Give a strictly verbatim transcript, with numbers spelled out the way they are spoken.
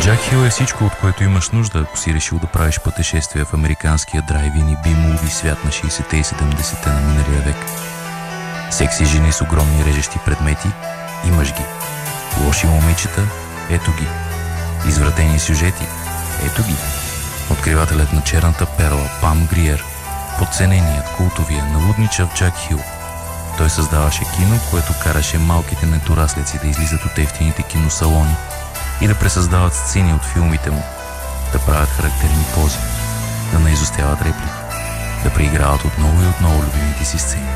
Джак Хил е всичко, от което имаш нужда, ако си решил да правиш пътешествия в американския драйв-ин и би-муви свят на шейсетте и седемдесетте на миналия век. Секси жени с огромни режещи предмети, имаш ги. Лоши момичета, ето ги. Извратени сюжети, ето ги. Откривателят на черната перла Пам Гриер, подцененият, култовия, налудничав Джак Хил. Той създаваше кино, което караше малките недораслици да излизат от ефтините киносалони и да пресъздават сцени от филмите му, да правят характерни пози, да наизостяват реплики, да преиграват отново и отново любимите си сцени.